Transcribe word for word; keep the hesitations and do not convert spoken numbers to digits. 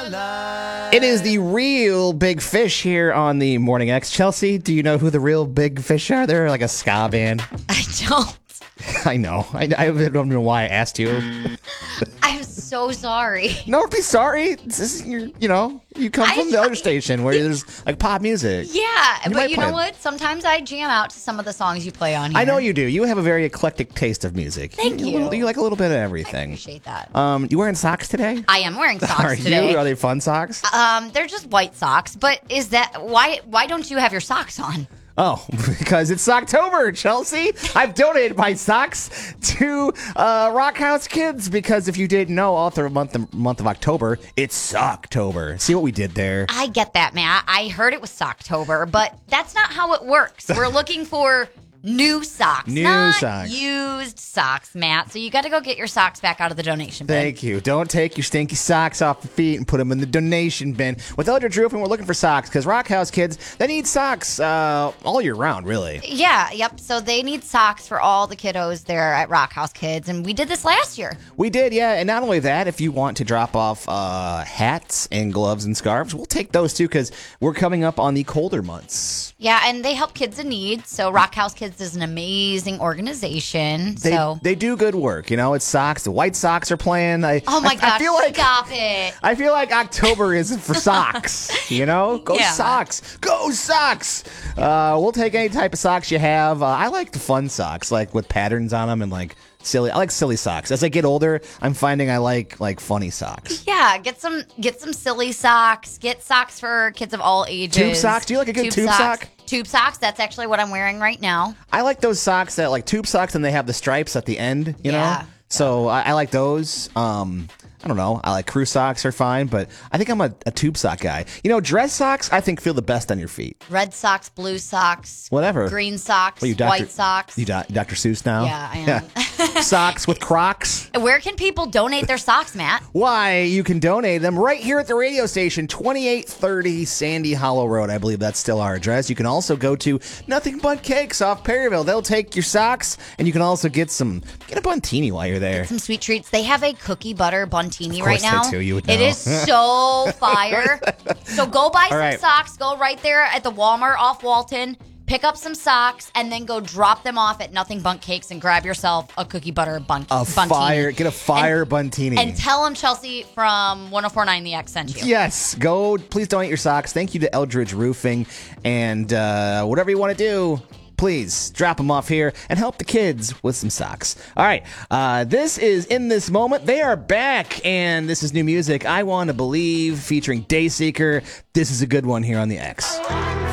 It is the real big fish here on the Morning X. Chelsea, do you know who the real big fish are? They're like a ska band. I don't. I know. I, I don't know why I asked you. I'm so sorry. No, don't be sorry. This is your, you know, you come I from the try- other station where there's like pop music. Yeah, You but might you play know it. what? Sometimes I jam out to some of the songs you play on here. I know you do. You have a very eclectic taste of music. Thank you. you. little- You like a little bit of I everything. appreciate that. Um, you wearing socks today? I am wearing socks Are today. you? Are they fun socks? Um, they're just white socks, but is that why? Why don't you have your socks on? Oh, because it's October, Chelsea. I've donated my socks to uh, Rock House Kids because if you didn't know, all through the month, the month of October, it's Socktober. See what we did there? I get that, Matt. I heard it was Socktober, but that's not how it works. We're looking for new socks, New not socks. used socks, Matt. So you got to go get your socks back out of the donation bin. Thank you. Don't take your stinky socks off your feet and put them in the donation bin. With Eldridge Roofing, we're looking for socks because Rock House Kids, they need socks uh, all year round, really. Yeah, yep. So they need socks for all the kiddos there at Rock House Kids, and we did this last year. We did, yeah. And not only that, if you want to drop off uh, hats and gloves and scarves, we'll take those too because we're coming up on the colder months. Yeah, and they help kids in need. So Rock House Kids is an amazing organization. They, so they do good work. You know, it's socks. The White Sox are playing. I, oh my I, gosh, I feel like, stop it. I feel like October is for socks. You know, go Yeah. socks, go socks. Uh, we'll take any type of socks you have. Uh, I like the fun socks, like with patterns on them and like silly. I like silly socks. As I get older, I'm finding I like like funny socks. Yeah, get some get some silly socks. Get socks for kids of all ages. Tube socks? Do you like a good tube socks. sock? Tube socks. That's actually what I'm wearing right now. I like those socks that like tube socks and they have the stripes at the end. You Yeah. know, so I, I like those. Um, I don't know. I like crew socks are fine, but I think I'm a, a tube sock guy. You know, dress socks I think feel the best on your feet. Red socks, blue socks, Whatever. green socks, What, you Doctor white socks. You doc- Doctor Seuss now? Yeah, I am. Socks with Crocs. Where can people donate their socks, Matt? Why, you can donate them right here at the radio station, twenty-eight thirty Sandy Hollow Road. I believe that's still our address. You can also go to Nothing But Cakes off Perryville. They'll take your socks, and you can also get some, get a buntini while you're there. Some sweet treats. They have a cookie butter buntini Of right course now. they do. You would It know. is so fire. So go buy some right. socks. Go right there at the Walmart off Walton. Pick up some socks and then go drop them off at Nothing But Cakes and grab yourself a cookie butter bun- A buntini. fire, get a fire and, buntini. And tell them Chelsea from one oh four point nine The X sent you. Yes, go. Please donate your socks. Thank you to Eldridge Roofing. And uh, whatever you want to do, please drop them off here and help the kids with some socks. All right. Uh, this is In This Moment. They are back, and this is new music. I Want to Believe featuring Dayseeker. This is a good one here on the X.